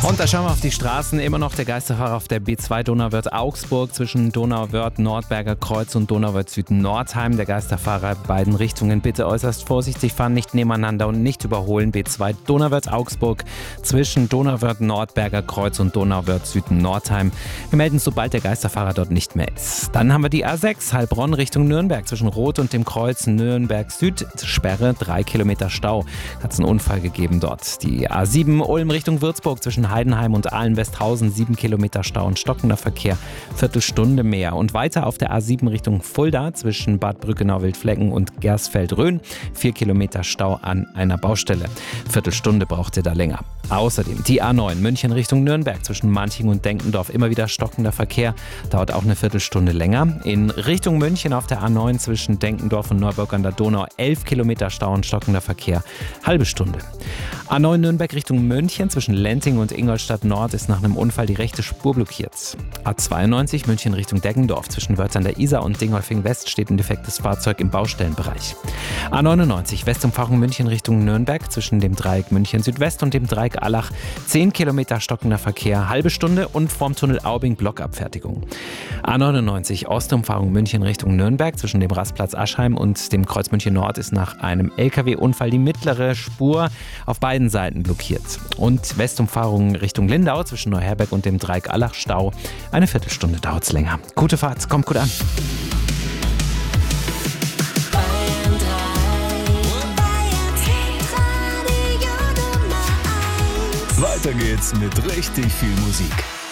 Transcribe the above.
Und da schauen wir auf die Straßen. Immer noch der Geisterfahrer auf der B2 Donauwörth-Augsburg zwischen Donauwörth-Nordberger Kreuz und Donauwörth-Süd-Nordheim. Der Geisterfahrer beiden Richtungen bitte äußerst vorsichtig fahren, nicht nebeneinander und nicht überholen. B2 Donauwörth-Augsburg zwischen Donauwörth-Nordberger Kreuz und Donauwörth-Süd-Nordheim. Wir melden, sobald der Geisterfahrer dort nicht mehr ist. Dann haben wir die A6 Heilbronn Richtung Nürnberg zwischen Roth und dem Kreuz Nürnberg Süd. Sperre, 3 Kilometer Stau. Hat es einen Unfall gegeben dort. Die A7 Ulm Richtung Würzburg zwischen Heidenheim und Ahlen-Westhausen, 7 Kilometer Stau und stockender Verkehr, Viertelstunde mehr. Und weiter auf der A7 Richtung Fulda zwischen Bad Brückenau-Wildflecken und Gersfeld-Rhön, 4 Kilometer Stau an einer Baustelle. Viertelstunde braucht ihr da länger. Außerdem die A9 München Richtung Nürnberg zwischen Manching und Denkendorf, immer wieder stockender Verkehr, dauert auch eine Viertelstunde länger. In Richtung München auf der A9 zwischen Denkendorf und Neuburg an der Donau, 11 Kilometer Stau und stockender Verkehr, halbe Stunde. A9 Nürnberg Richtung München zwischen Lenting und Ingolstadt Nord ist nach einem Unfall die rechte Spur blockiert. A92 München Richtung Deggendorf zwischen Wörth an der Isar und Dingolfing West steht ein defektes Fahrzeug im Baustellenbereich. A99 Westumfahrung München Richtung Nürnberg zwischen dem Dreieck München Südwest und dem Dreieck Allach, 10 Kilometer stockender Verkehr, halbe Stunde und vorm Tunnel Aubing Blockabfertigung. A99 Ostumfahrung München Richtung Nürnberg zwischen dem Rastplatz Aschheim und dem Kreuz München Nord ist nach einem LKW-Unfall die mittlere Spur auf beiden Seiten blockiert. Und Westumfahrung Richtung Lindau zwischen Neuherberg und dem Dreieck Allach Stau. Eine Viertelstunde dauert es länger. Gute Fahrt, kommt gut an. Weiter geht's mit richtig viel Musik.